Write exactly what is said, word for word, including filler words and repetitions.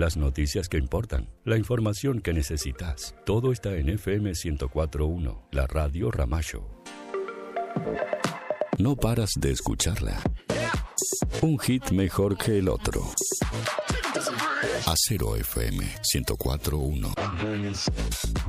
las noticias que importan, la información que necesitas. Todo está en F M ciento cuatro punto uno, la radio Ramallo. No paras de escucharla. Un hit mejor que el otro. Acero F M ciento cuatro punto uno.